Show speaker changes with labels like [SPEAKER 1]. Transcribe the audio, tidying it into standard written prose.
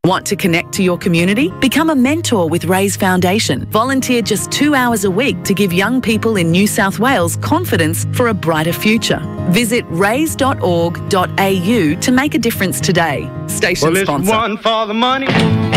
[SPEAKER 1] Want to connect to your community? Become a mentor with Raise Foundation. Volunteer just 2 hours a week to give young people in New South Wales confidence for a brighter future. Visit raise.org.au to make a difference today. Station sponsor.
[SPEAKER 2] Well, it's one for the money.